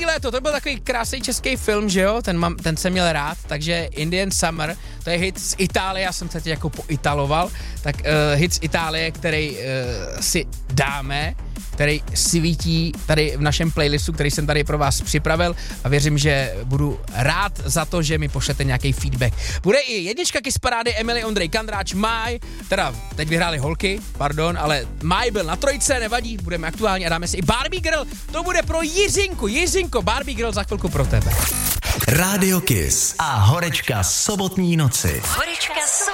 Indiánský léto, to byl takový krásný český film, že jo, ten jsem měl rád, takže Indian Summer, to je hit z Itálie, já jsem se teď jako poitaloval, tak hit z Itálie, který si dáme, který svítí tady v našem playlistu, který jsem tady pro vás připravil a věřím, že budu rád za to, že mi pošlete nějaký feedback. Bude i jednička Kiss Parády, Emily, Ondrej Kandráč, Maj, teda teď vyhráli holky, pardon, ale Maj byl na trojce, nevadí, budeme aktuální a dáme si i Barbie Girl, to bude pro Jiřinko, Barbie Girl za chvilku pro tebe. Rádio Kiss a horečka sobotní noci.